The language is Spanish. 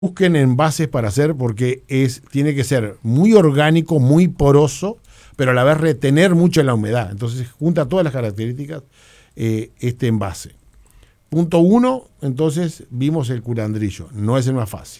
Busquen envases para hacer porque tiene que ser muy orgánico, muy poroso, pero a la vez retener mucho la humedad. Entonces junta todas las características este envase. Punto 1, entonces vimos el curandrillo, no es el más fácil.